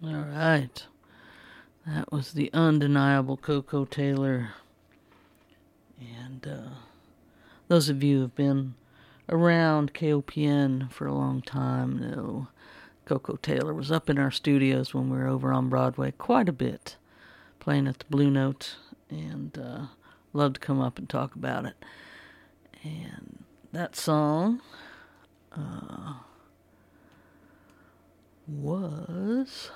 All right. That was the undeniable Koko Taylor. And those of you who have been around KOPN for a long time know Koko Taylor was up in our studios when we were over on Broadway quite a bit, playing at the Blue Note, and loved to come up and talk about it. And that song was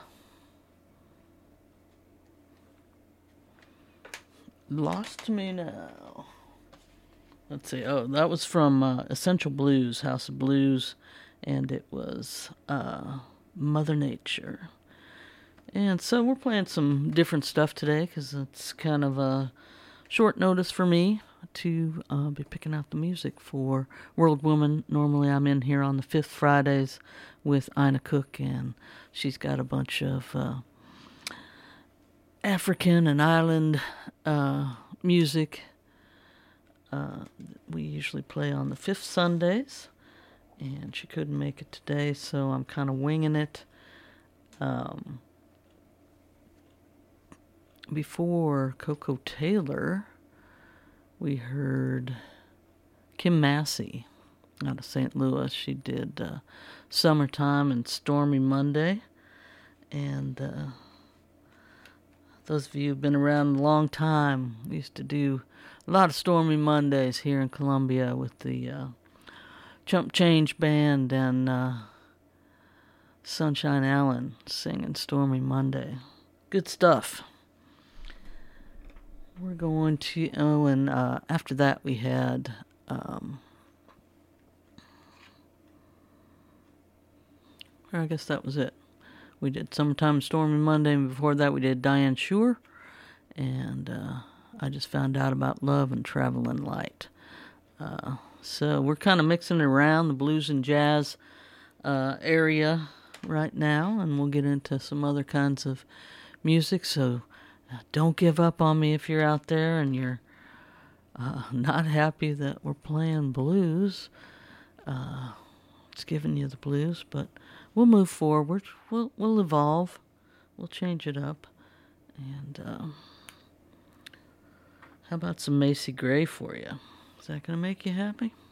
Lost to Me Now. Let's see. Oh, that was from Essential Blues, House of Blues, and it was Mother Nature. And so we're playing some different stuff today because it's kind of a short notice for me to be picking out the music for World Woman. Normally I'm in here on the 5th Fridays with Ina Cook, and she's got a bunch of African and island music. We usually play on the 5th Sundays, and she couldn't make it today, so I'm kind of winging it. Before Koko Taylor, we heard Kim Massey out of St. Louis. She did Summertime and Stormy Monday, and those of you who've been around a long time, we used to do a lot of Stormy Mondays here in Columbia with the Chump Change Band and Sunshine Allen singing Stormy Monday. Good stuff. We're going to, and after that we had I guess that was it. We did Summertime Stormy Monday, and before that we did Diane Shure, and I Just Found Out About Love and Traveling Light. So we're kind of mixing it around the blues and jazz area right now, and we'll get into some other kinds of music, so don't give up on me if you're out there and you're not happy that we're playing blues. It's giving you the blues, but we'll move forward. We'll evolve. We'll change it up. And how about some Macy Gray for you? Is that going to make you happy?